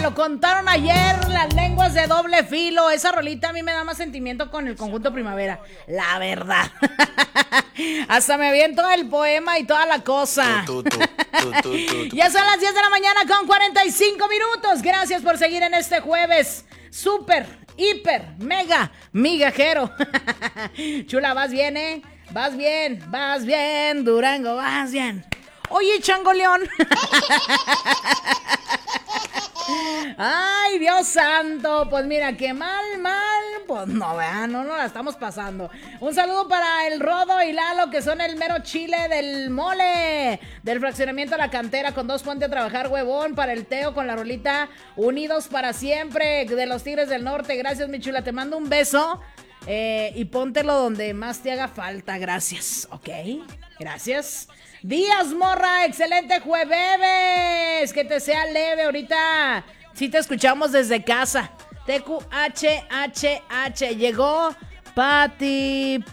Lo contaron ayer, las lenguas de doble filo. Esa rolita a mí me da más sentimiento con el conjunto Primavera, la verdad. Hasta me aviento el poema y toda la cosa. Ya son las 10 de la mañana con 45 minutos. Gracias por seguir en este jueves súper, hiper, mega, migajero. Chula, vas bien, ¿eh? Vas bien, Durango, vas bien. Oye, Changoleón. Ay, Dios santo, pues mira, que mal, pues no, vean, no la estamos pasando. Un saludo para el Rodo y Lalo, que son el mero chile del mole, del fraccionamiento La Cantera, con 2 ponte a trabajar, huevón. Para el Teo con la rolita Unidos para Siempre, de los Tigres del Norte. Gracias, mi chula, te mando un beso, y póntelo donde más te haga falta, gracias, ok, gracias. Días, morra, excelente jueves, que te sea leve ahorita. Sí te escuchamos desde casa. TQHHH, llegó Pati.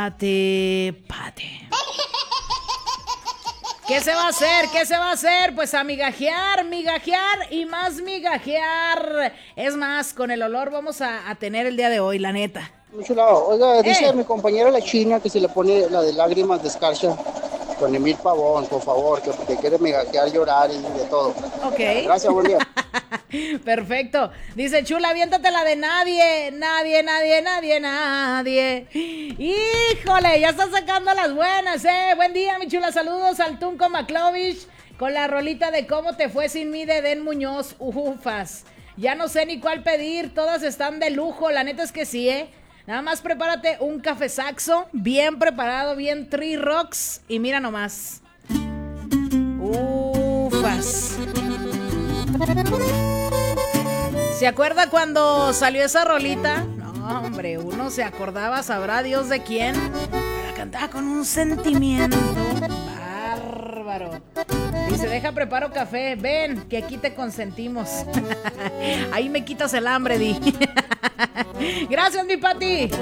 ¿Qué se va a hacer? Pues a migajear y más migajear. Es más, con el olor vamos a tener el día de hoy, la neta. Muy chulado. Oiga, dice mi compañera la China que se le pone la de lágrimas de escarcha con Emil Pavón, por favor, que porque quiere migajear, llorar y de todo. Ok. Gracias, buen día. Perfecto. Dice Chula, aviéntate la de nadie. Híjole, ya estás sacando las buenas, Buen día, mi chula. Saludos al Tunco Maclovich con la rolita de Cómo te fue sin mí de Den Muñoz. Ufas. Ya no sé ni cuál pedir, todas están de lujo. La neta es que sí, Nada más prepárate un café saxo, bien preparado, bien Three Rocks, y mira nomás. Ufas. ¿Se acuerda cuando salió esa rolita? No, hombre, uno se acordaba, sabrá Dios de quién. La cantaba con un sentimiento bárbaro. Dice, deja preparo café, ven, que aquí te consentimos. Ahí me quitas el hambre, di. Gracias, mi Pati.